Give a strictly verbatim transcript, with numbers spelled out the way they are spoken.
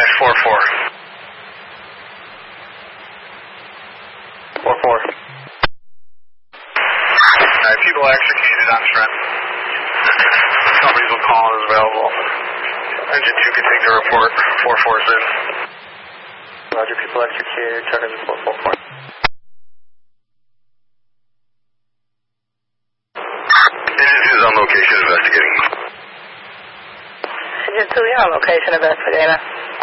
dash four four. four four. Alright, people executed on front. Somebody's will call is available. Engine two can take the report. four four's in. Roger, people executed. Charter four four four. Engine two is on location investigating. Engine two, you're on location investigator.